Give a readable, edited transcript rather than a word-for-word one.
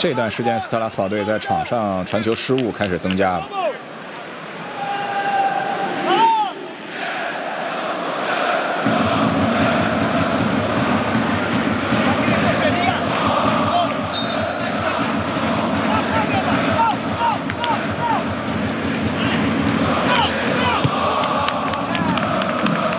这段时间斯特拉斯堡队在场上传球失误开始增加了。